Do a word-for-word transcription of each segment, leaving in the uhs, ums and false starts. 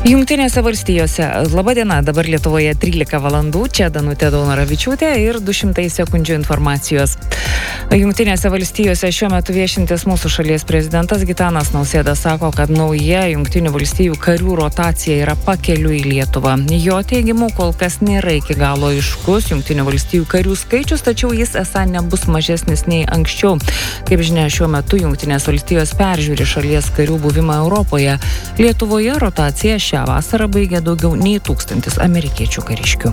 Jungtinėse valstijose. Labadiena, dabar Lietuvoje trylika valandų, čia Danutė Daunoravičiūtė ir du šimtai sekundžių informacijos. Jungtinėse valstijose šiuo metu viešintis mūsų šalies prezidentas Gitanas Nausėda sako, kad nauja Jungtinių valstijų karių rotacija yra pakeliui į Lietuvą. Jo teigimu, kol kas nėra iki galo aiškus Jungtinių valstijų karių skaičius, tačiau jis esą nebus mažesnis nei anksčiau. Kaip žinia, šiuo metu Jungtinės valstijos peržiūri šalies karių buvimą Europoje. Lietuvoje rotacija šią vasarą baigė daugiau nei tūkstantis amerikiečių kariškių.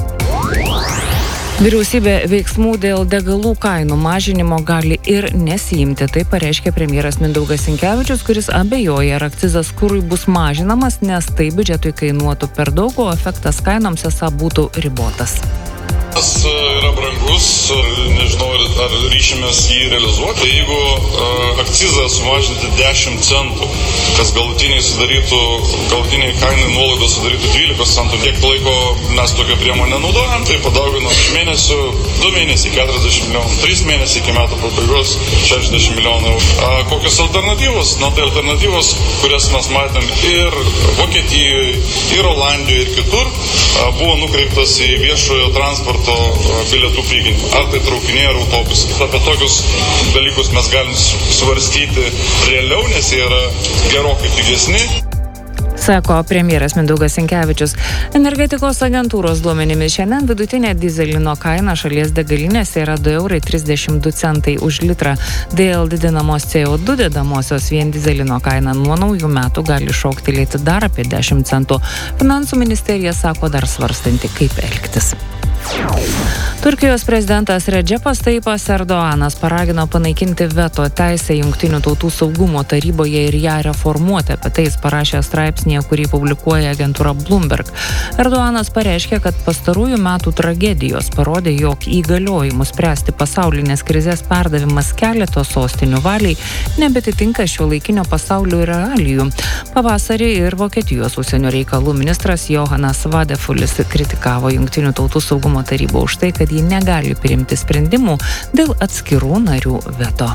Vyriausybė veiksmų dėl degalų kainų mažinimo gali ir nesiimti, tai pareiškė premjeras Mindaugas Sinkevičius, kuris abejoja, ar akcizas kurui bus mažinamas, nes tai biudžetui kainuotų per daug, o efektas kainoms esą būtų ribotas. Tas yra brangus, nežinau, ar ryšimės jį realizuoti. Jeigu uh, akcizą sumažinti dešimt centų, kas galutiniai sudarytų, galutiniai kainai nuolaida sudarytų dvylika centų, kiek laiko mes tokią priemonę naudojam, tai padauginam iš mėnesių, du mėnesiai keturiasdešimt milijonų, trys mėnesiai iki metų pabaigos šešiasdešimt milijonų. Uh, kokios alternatyvos? Na, tai alternatyvos, kurias mes matėm ir Vokietijoje, ir Olandijoje, ir kitur, uh, buvo nukreiptas į viešojo transporto bilietų piginimą. Ar tai traukiniai, ar autobusai. Apie tokius dalykus mes galim svarstyti realiau, nes jie yra gerokai pigesni. Sako premjeras Mindaugas Sinkevičius. Energetikos agentūros duomenimis šiandien vidutinė dyzelino kaina šalies degalinėse yra du eurai trisdešimt du centai už litrą. Dėl didinamos C O du dedamosios vien dyzelino kaina nuo naujų metų gali šoktelėti dar apie dešimt centų. Finansų ministerija sako dar svarstanti, kaip elgtis. Turkijos prezidentas Redžepas Tayyipas Erdoganas paragino panaikinti veto teisę Jungtinių tautų saugumo taryboje ir ją reformuoti. Apie tai jis parašė straipsnėje, kurį publikuoja agentūra Bloomberg. Erdoganas pareiškė, kad pastarųjų metų tragedijos parodė, jog įgaliojimų spręsti pasaulinės krizės perdavimas keletos sostinių valiai nebetitinka šiuolaikinio pasaulio realijų. Pavasarį ir Vokietijos užsienio reikalų ministras Johanas Vadefulis kritikavo Jungtinių tautų saugumo tarybą už tai, kad ji negali priimti sprendimų dėl atskirų narių veto.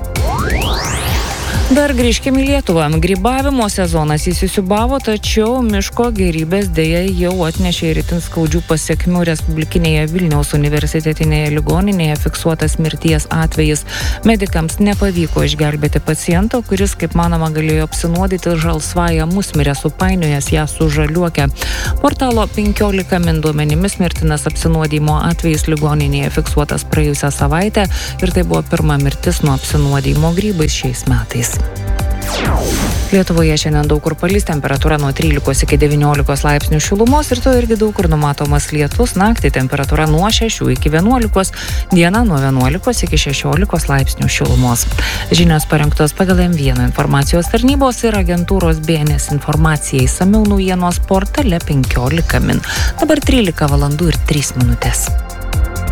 Dar grįžkime į Lietuvą. Grybavimo sezonas įsisiūbavo, tačiau miško gėrybės dėja jau atnešė ir itin skaudžių pasekmių. Respublikinėje Vilniaus universitetinėje ligoninėje fiksuotas mirties atvejis. Medikams nepavyko išgelbėti paciento, kuris, kaip manoma, galėjo apsinuodyti žalsvąją musmirę, supainiojęs ją su žaliuoke. Portalo penkiolika min duomenimis mirtinas apsinuodijimo atvejis ligoninėje fiksuotas praėjusią savaitę ir tai buvo pirma mirtis nuo apsinuodijimo grybais šiais metais. Lietuvoje šiandien daug kur palis, temperatūra nuo trylikos iki devyniolikos laipsnių šilumos ir to irgi daug kur numatomas lietus. Naktį temperatūra nuo šešių iki vienuolikos, diena nuo vienuolikos iki šešiolikos laipsnių šilumos. Žinios parengtos pagal M vieną informacijos tarnybos ir agentūros B N S informacija. Išsamiau naujienos portale penkiolika min. Dabar trylika valandų ir trys minutės.